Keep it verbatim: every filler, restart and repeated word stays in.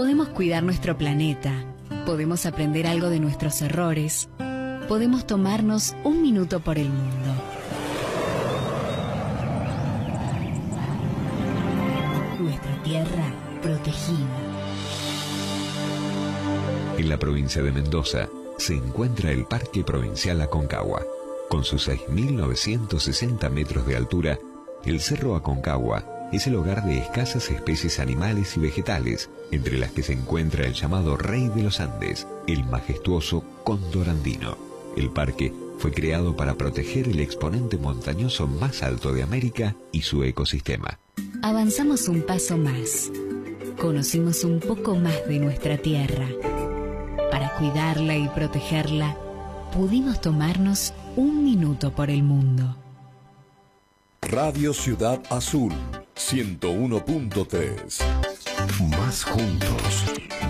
Podemos cuidar nuestro planeta, podemos aprender algo de nuestros errores, podemos tomarnos un minuto por el mundo. Nuestra tierra protegida. En la provincia de Mendoza se encuentra el Parque Provincial Aconcagua. Con sus seis mil novecientos sesenta metros de altura, el Cerro Aconcagua es el hogar de escasas especies animales y vegetales, entre las que se encuentra el llamado Rey de los Andes, el majestuoso cóndor andino. El parque fue creado para proteger el exponente montañoso más alto de América y su ecosistema. Avanzamos un paso más. Conocimos un poco más de nuestra tierra. Para cuidarla y protegerla, pudimos tomarnos un minuto por el mundo. Radio Ciudad Azul, ciento uno punto tres. Más juntos.